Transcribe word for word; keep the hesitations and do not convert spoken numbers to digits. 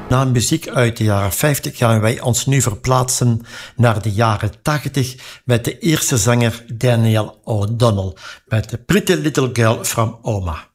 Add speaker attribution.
Speaker 1: Na muziek uit de jaren vijftig gaan wij ons nu verplaatsen naar de jaren tachtig met de eerste zanger Daniel O'Donnell met The Pretty Little Girl from Oma.